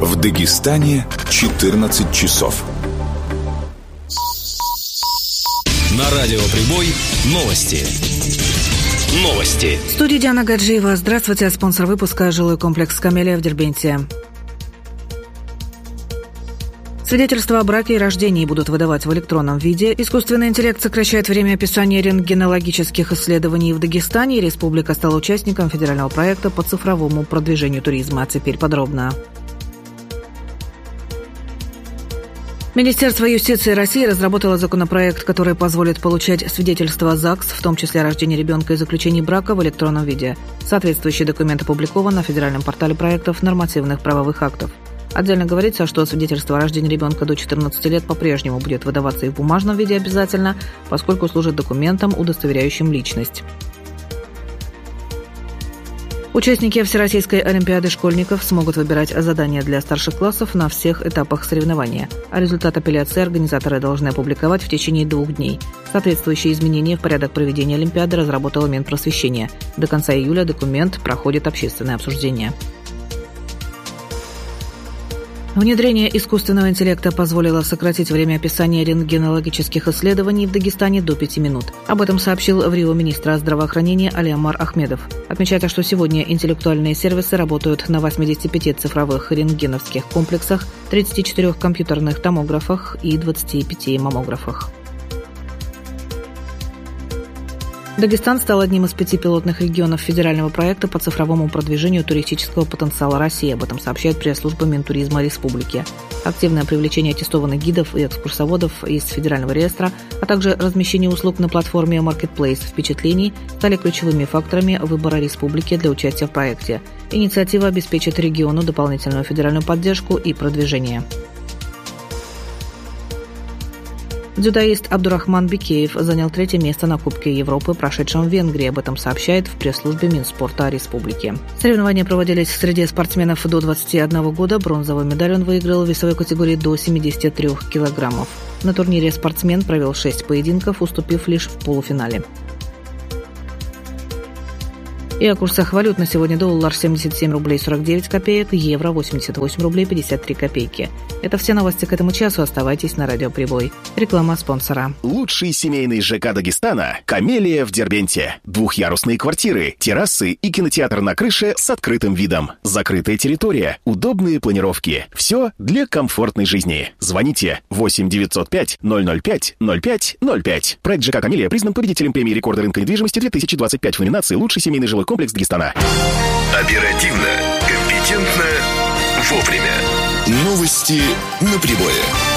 В Дагестане 14 часов. На радио «Прибой» новости. В студии Диана Гаджиева. Здравствуйте. Спонсор выпуска — жилой комплекс «Камелия» в Дербенте. Свидетельства о браке и рождении будут выдавать в электронном виде. Искусственный интеллект сокращает время описания рентгенологических исследований в Дагестане. Республика стала участником федерального проекта по цифровому продвижению туризма. А теперь подробно. Министерство юстиции России разработало законопроект, который позволит получать свидетельство ЗАГС, в том числе о рождении ребенка и заключении брака, в электронном виде. Соответствующий документ опубликован на федеральном портале проектов нормативных правовых актов. Отдельно говорится, что свидетельство о рождении ребенка до 14 лет по-прежнему будет выдаваться и в бумажном виде обязательно, поскольку служит документом, удостоверяющим личность. Участники Всероссийской олимпиады школьников смогут выбирать задания для старших классов на всех этапах соревнования, а результат апелляции организаторы должны опубликовать в течение 2 дней. Соответствующие изменения в порядок проведения олимпиады разработало Минпросвещение. До конца июля документ проходит общественное обсуждение. Внедрение искусственного интеллекта позволило сократить время описания рентгенологических исследований в Дагестане до 5 минут. Об этом сообщил в Рио министр здравоохранения Алиамар Ахмедов. Отмечается, что сегодня интеллектуальные сервисы работают на 85 цифровых рентгеновских комплексах, 34 компьютерных томографах и 25 маммографах. Дагестан стал одним из 5 пилотных регионов федерального проекта по цифровому продвижению туристического потенциала России. Об этом сообщает пресс-служба Минтуризма Республики. Активное привлечение аттестованных гидов и экскурсоводов из федерального реестра, а также размещение услуг на платформе Marketplace впечатлений стали ключевыми факторами выбора республики для участия в проекте. Инициатива обеспечит региону дополнительную федеральную поддержку и продвижение. Дзюдоист Абдурахман Бикеев занял 3-е место на Кубке Европы, прошедшем в Венгрии. Об этом сообщает в пресс-службе Минспорта Республики. Соревнования проводились среди спортсменов до 21 года. Бронзовую медаль он выиграл в весовой категории до 73 килограммов. На турнире спортсмен провел 6 поединков, уступив лишь в полуфинале. И о курсах валют на сегодня: доллар 77 рублей 49 копеек, евро 88 рублей 53 копейки. Это все новости к этому часу. Оставайтесь на радио «Прибой». Реклама спонсора. Лучший семейный ЖК Дагестана – «Камелия» в Дербенте. 2-ярусные квартиры, террасы и кинотеатр на крыше с открытым видом. Закрытая территория, удобные планировки. Все для комфортной жизни. Звоните 8 905 005 05 05. Проект ЖК «Камелия» признан победителем премии рекорда рынка недвижимости 2025 в номинации «Лучший семейный жилой комплекс Дагестана». Оперативно, компетентно, вовремя. Новости на Прибое.